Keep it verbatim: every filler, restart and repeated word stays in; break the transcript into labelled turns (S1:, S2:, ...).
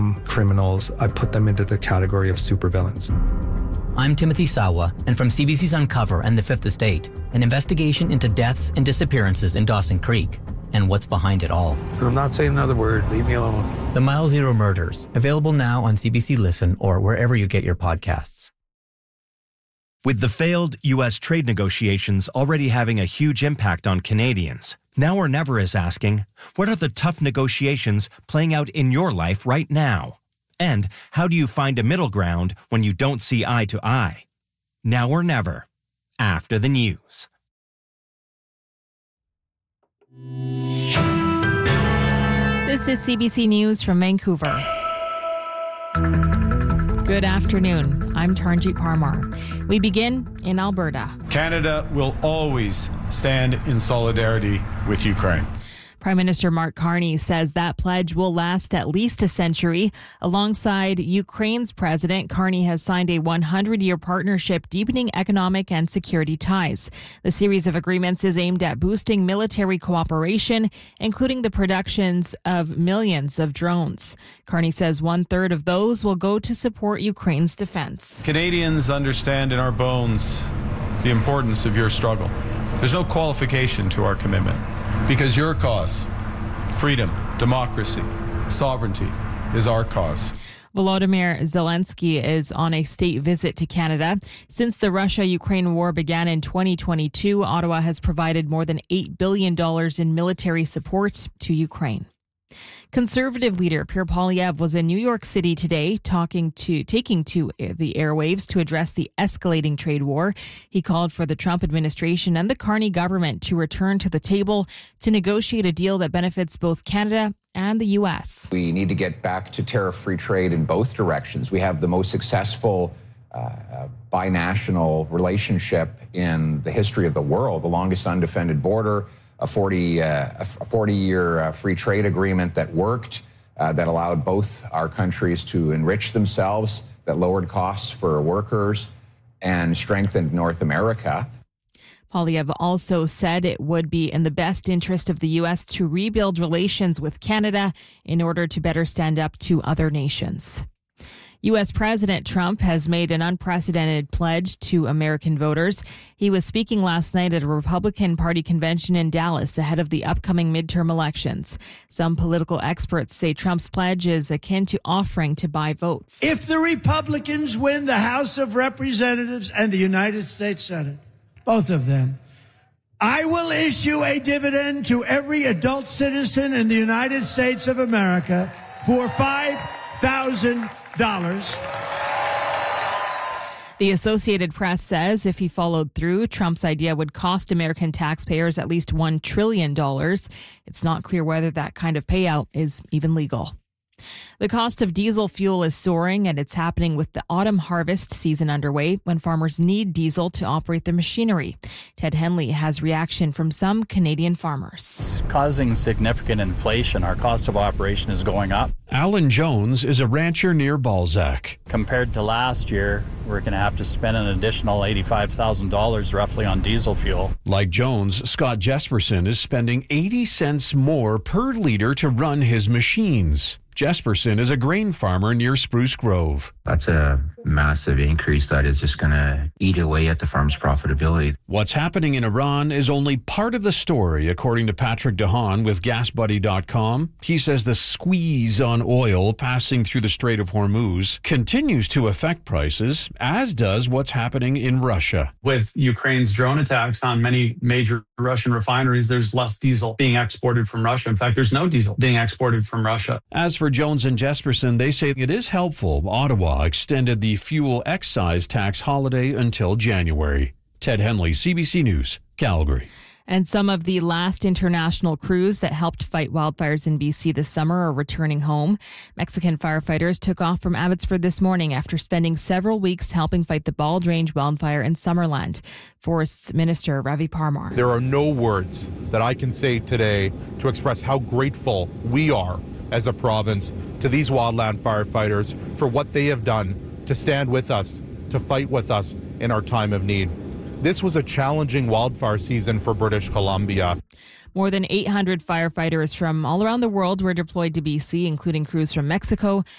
S1: become criminals. I put them into the category of supervillains.
S2: I'm Timothy Sawa, and from C B C's Uncover and The Fifth Estate, an investigation into deaths and disappearances in Dawson Creek, and what's behind it all.
S1: I'm not saying another word. Leave me alone.
S2: The Mile Zero Murders, available now on C B C Listen or wherever you get your podcasts.
S3: With the failed U S trade negotiations already having a huge impact on Canadians, Now or Never is asking, what are the tough negotiations playing out in your life right now? And how do you find a middle ground when you don't see eye to eye? Now or Never, after the news.
S4: This is C B C News from Vancouver. Good afternoon. I'm Tarnjeet Parmar. We begin in Alberta.
S5: Canada will always stand in solidarity with Ukraine.
S4: Prime Minister Mark Carney says that pledge will last at least a century. Alongside Ukraine's president, Carney has signed a one hundred year partnership deepening economic and security ties. The series of agreements is aimed at boosting military cooperation, including the productions of millions of drones. Carney says one third of those will go to support Ukraine's defense.
S5: Canadians understand in our bones the importance of your struggle. There's no qualification to our commitment. Because your cause, freedom, democracy, sovereignty, is our cause.
S4: Volodymyr Zelensky is on a state visit to Canada. Since the Russia-Ukraine war began in twenty twenty-two, Ottawa has provided more than eight billion dollars in military support to Ukraine. Conservative leader Pierre Poilievre was in New York City today talking to taking to the airwaves to address the escalating trade war. He called for the Trump administration and the Carney government to return to the table to negotiate a deal that benefits both Canada and the U S.
S6: We need to get back to tariff-free trade in both directions. We have the most successful uh, uh, binational relationship in the history of the world, the longest undefended border, a forty, uh, a forty-year uh, free trade agreement that worked, uh, that allowed both our countries to enrich themselves, that lowered costs for workers and strengthened North America.
S4: Poilievre also said it would be in the best interest of the U S to rebuild relations with Canada in order to better stand up to other nations. U S President Trump has made an unprecedented pledge to American voters. He was speaking last night at a Republican Party convention in Dallas ahead of the upcoming midterm elections. Some political experts say Trump's pledge is akin to offering to buy votes.
S7: If the Republicans win the House of Representatives and the United States Senate, both of them, I will issue a dividend to every adult citizen in the United States of America for five thousand dollars.
S4: The Associated Press says if he followed through, Trump's idea would cost American taxpayers at least one trillion dollars. It's not clear whether that kind of payout is even legal. The cost of diesel fuel is soaring, and it's happening with the autumn harvest season underway when farmers need diesel to operate their machinery. Ted Henley has reaction from some Canadian farmers.
S8: It's causing significant inflation. Our cost of operation is going up.
S9: Alan Jones is a rancher near Balzac.
S8: Compared to last year, we're going to have to spend an additional eighty-five thousand dollars roughly on diesel fuel.
S9: Like Jones, Scott Jesperson is spending eighty cents more per liter to run his machines. Jesperson is a grain farmer near Spruce Grove.
S10: That's a massive increase that is just going to eat away at the farm's profitability.
S9: What's happening in Iran is only part of the story, according to Patrick DeHaan with gas buddy dot com. He says the squeeze on oil passing through the Strait of Hormuz continues to affect prices, as does what's happening in Russia.
S11: With Ukraine's drone attacks on many major Russian refineries, there's less diesel being exported from Russia. In fact, there's no diesel being exported from Russia.
S9: As for Jones and Jesperson, they say it is helpful. Ottawa extended the fuel excise tax holiday until January. Ted Henley, C B C News, Calgary.
S4: And some of the last international crews that helped fight wildfires in B C this summer are returning home. Mexican firefighters took off from Abbotsford this morning after spending several weeks helping fight the Bald Range wildfire in Summerland. Forests Minister Ravi Parmar.
S12: There are no words that I can say today to express how grateful we are as a province to these wildland firefighters for what they have done to stand with us, to fight with us in our time of need. This was a challenging wildfire season for British Columbia.
S4: More than eight hundred firefighters from all around the world were deployed to B C, including crews from Mexico,